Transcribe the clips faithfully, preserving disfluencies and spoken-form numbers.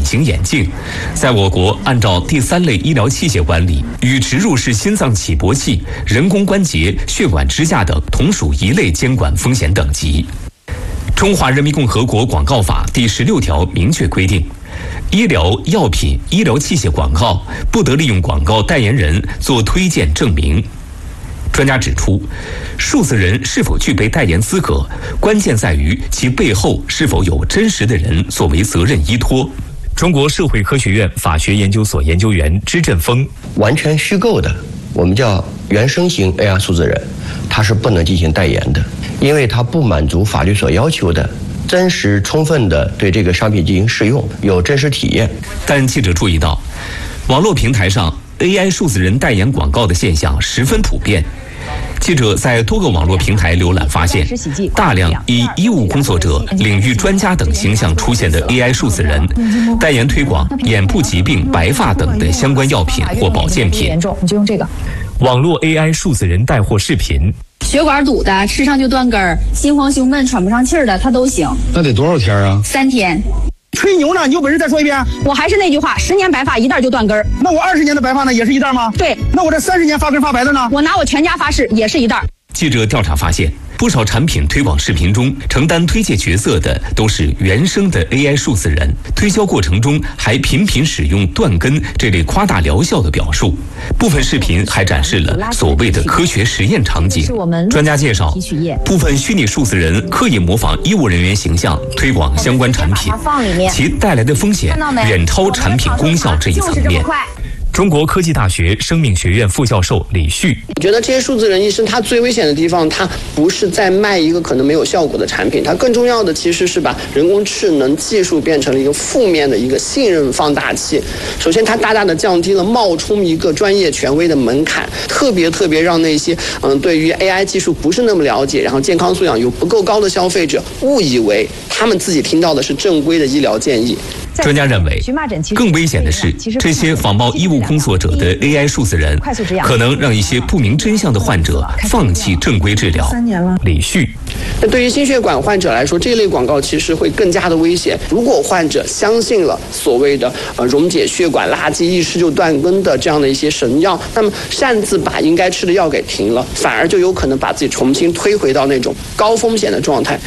型眼镜，在我国按照第三类医疗器械管理，与植入式心脏起搏器、人工关节、血管支架等同属一类监管风险等级。中华人民共和国广告法第十六条明确规定，医疗药品、医疗器械广告不得利用广告代言人做推荐证明。专家指出，数字人是否具备代言资格，关键在于其背后是否有真实的人作为责任依托。中国社会科学院法学研究所研究员支振峰： 完全虚构的，我们叫原生型 A R 数字人，它是不能进行代言的，因为它不满足法律所要求的真实充分的对这个商品进行试用，有真实体验。 但记者注意到，网络平台上 A I 数字人代言广告的现象十分普遍。记者在多个网络平台浏览发现，大量以医务工作者、领域专家等形象出现的 A I 数字人，代言推广眼部疾病、白发等的相关药品或保健品。 严重，你就用这个。 网络 A I 数字人带货视频， 血管堵的，吃上就断根儿，心慌胸闷、喘不上气儿的，他都行。 那得多少天啊？ 三天。 吹牛呢？你有本事再说一遍。 我还是那句话，十年白发一袋就断根儿。 那我二十年的白发呢，也是一袋吗？ 对。 那我这三十年发根发白的呢？ 我拿我全家发誓，也是一袋。 记者调查发现，不少产品推广视频中承担推介角色的都是原生的 A I 数字人，推销过程中还频频使用断根这类夸大疗效的表述，部分视频还展示了所谓的科学实验场景。专家介绍，部分虚拟数字人刻意模仿医务人员形象推广相关产品，其带来的风险远超产品功效这一层面。中国科技大学生命学院副教授李旭： 我觉得这些数字人医生他最危险的地方，他不是在卖一个可能没有效果的产品，他更重要的其实是把人工智能技术变成了一个负面的一个信任放大器。首先，它大大的降低了冒充一个专业权威的门槛，特别特别让那些嗯对于 A I 技术不是那么了解，然后健康素养又不够高的消费者误以为他们自己听到的是正规的医疗建议。 专家认为，更危险的是，这些仿冒医务工作者的 A I 数字人，可能让一些不明真相的患者放弃正规治疗。李旭： 那对于心血管患者来说，这类广告其实会更加的危险。如果患者相信了所谓的呃溶解血管垃圾、一吃就断根的这样的一些神药，那么擅自把应该吃的药给停了，反而就有可能把自己重新推回到那种高风险的状态。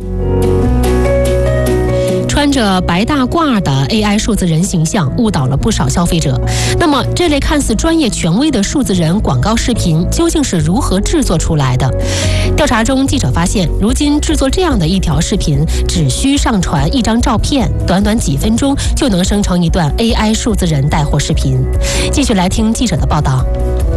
穿着白大褂的 A I 数字人形象误导了不少消费者。那么，这类看似专业权威的数字人广告视频究竟是如何制作出来的？调查中，记者发现，如今制作这样的一条视频，只需上传一张照片，短短几分钟就能生成一段 A I 数字人带货视频。继续来听记者的报道。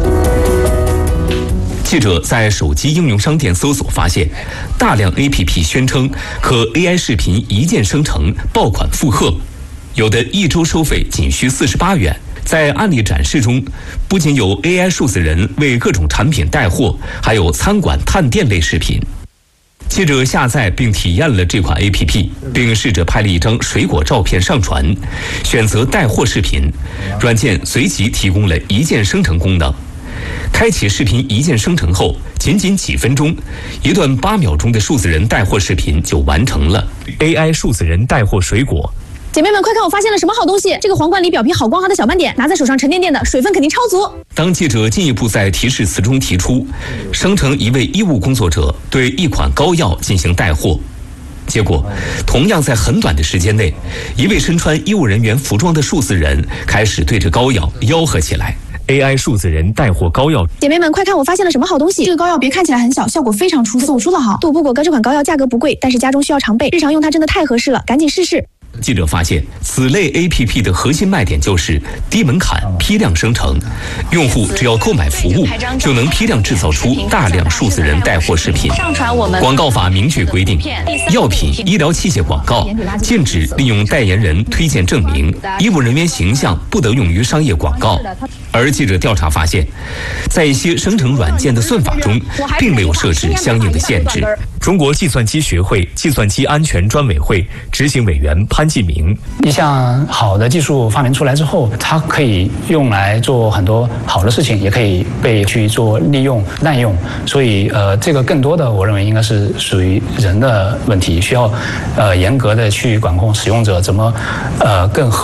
记者在手机应用商店搜索发现，大量 A P P 宣称可 A I 视频一键生成、爆款负荷，有的一周收费仅需四十八元。在案例展示中，不仅有 A I 数字人为各种产品带货，还有餐馆探店类视频。记者下载并体验了这款 A P P， 并试着拍了一张水果照片上传，选择带货视频，软件随即提供了一键生成功能。开启视频一键生成后，仅仅几分钟，一段八秒钟的数字人带货视频就完成了。A I 数字人带货水果。 姐妹们，快看，我发现了什么好东西！这个皇冠里表皮好光滑的小斑点，拿在手上沉甸甸的，水分肯定超足。 当记者进一步在提示词中提出，生成一位医务工作者对一款膏药进行带货，结果，同样在很短的时间内，一位身穿医务人员服装的数字人开始对着膏药吆喝起来。A I 数字人带货膏药， 姐妹们快看，我发现了什么好东西！这个膏药别看起来很小，效果非常出色。我说的好，杜布果哥这款膏药价格不贵，但是家中需要常备，日常用它真的太合适了，赶紧试试。 记者发现，此类 A P P 的核心卖点就是低门槛、批量生成，用户只要购买服务，就能批量制造出大量数字人带货视频。广告法明确规定，药品、医疗器械广告禁止利用代言人推荐证明，医务人员形象不得用于商业广告。而记者调查发现，在一些生成软件的算法中，并没有设置相应的限制。中国计算机学会计算机安全专委会执行委员潘继明： 一项好的技术发明出来之后，它可以用来做很多好的事情，也可以被去做利用、滥用。所以，呃，这个更多的我认为应该是属于人的问题，需要呃严格的去管控使用者怎么呃更合。